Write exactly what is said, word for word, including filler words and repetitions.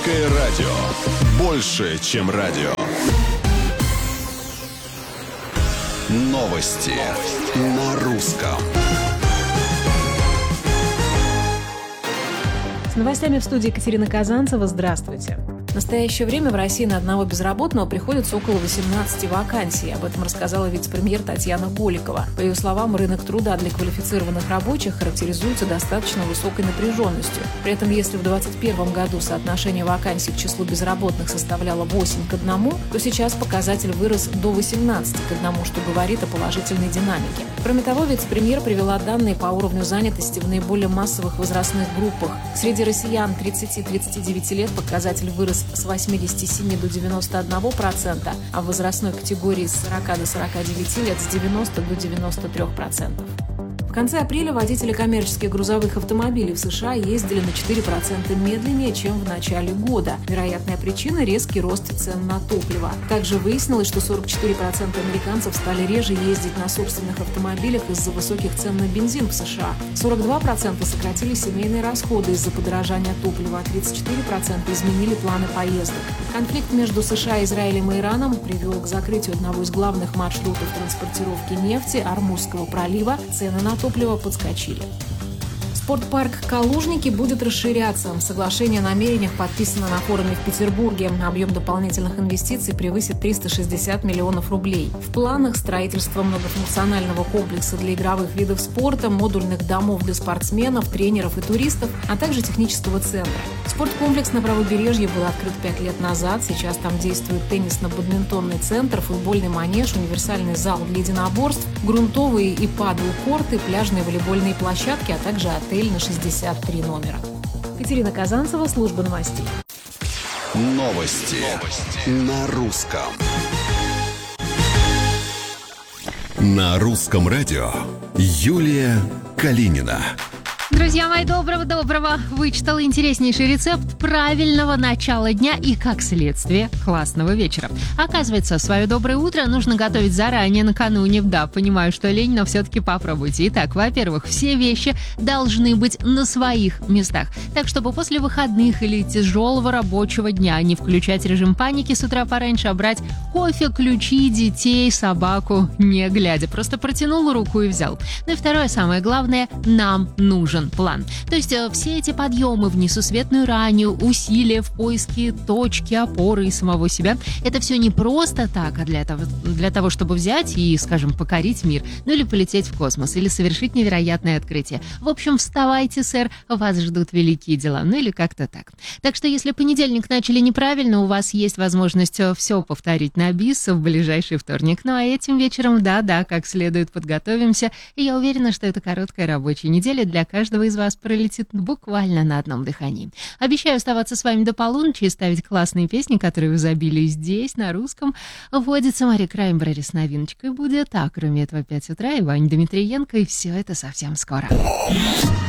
Радио. Больше, чем радио. Новости на русском. С новостями в студии Екатерина Казанцева. Здравствуйте. В настоящее время в России на одного безработного приходится около восемнадцати вакансий. Об этом рассказала вице-премьер Татьяна Голикова. По ее словам, рынок труда для квалифицированных рабочих характеризуется достаточно высокой напряженностью. При этом, если в двадцать первом году соотношение вакансий к числу безработных составляло восемь к одному, то сейчас показатель вырос до восемнадцати к одному, что говорит о положительной динамике. Кроме того, вице-премьер привела данные по уровню занятости в наиболее массовых возрастных группах. Среди россиян тридцати-тридцати девяти лет показатель вырос с восьмидесяти семи до девяноста одного процента, а в возрастной категории с сорока до сорока девяти лет с девяноста до девяноста трёх процентов. В конце апреля водители коммерческих грузовых автомобилей в США ездили на четыре процента медленнее, чем в начале года. Вероятная причина – резкий рост цен на топливо. Также выяснилось, что сорок четыре процента американцев стали реже ездить на собственных автомобилях из-за высоких цен на бензин в США. сорок два процента сократили семейные расходы из-за подорожания топлива, а тридцать четыре процента изменили планы поездок. Конфликт между США, Израилем и Ираном привел к закрытию одного из главных маршрутов транспортировки нефти – Ормузского пролива. Цены на топливо подскочили. Спортпарк «Калужники» будет расширяться. Соглашение о намерениях подписано на форуме в Петербурге. Объем дополнительных инвестиций превысит триста шестьдесят миллионов рублей. В планах строительство многофункционального комплекса для игровых видов спорта, модульных домов для спортсменов, тренеров и туристов, а также технического центра. Спорткомплекс на правобережье был открыт пять лет назад. Сейчас там действует теннисно-бадминтонный центр, футбольный манеж, универсальный зал для единоборств, грунтовые и падл-корты, пляжные волейбольные площадки, а также отель на шестьдесят три номера. Екатерина Казанцева, служба новостей. Новости, Новости. На русском. На русском радио Юлия Калинина. Друзья мои, доброго-доброго! Вычитала интереснейший рецепт правильного начала дня и, как следствие, классного вечера. Оказывается, свое доброе утро нужно готовить заранее, накануне. Да, понимаю, что лень, но все-таки попробуйте. Итак, во-первых, все вещи должны быть на своих местах. Так, чтобы после выходных или тяжелого рабочего дня не включать режим паники с утра пораньше, а брать кофе, ключи, детей, собаку, не глядя. Просто протянул руку и взял. Ну и второе, самое главное, нам нужен план. То есть все эти подъемы в несусветную раннюю, усилия в поиске точки опоры и самого себя, это все не просто так, а для того, для того, чтобы взять и, скажем, покорить мир, ну или полететь в космос, или совершить невероятное открытие. В общем, вставайте, сэр, вас ждут великие дела, ну или как-то так. Так что, если понедельник начали неправильно, у вас есть возможность все повторить на бис в ближайший вторник. Ну а этим вечером, да-да, как следует подготовимся, и я уверена, что эта короткая рабочая неделя для каждого из вас пролетит буквально на одном дихании. Обещаю оставаться с вами до полуночи и ставить классные песни, которые в изобилии здесь, на русском. Вводится Мари Краймбрери с новиночкой. Будет так, кроме этого, пять утра, и Ваня Дмитриенко, и все это совсем скоро.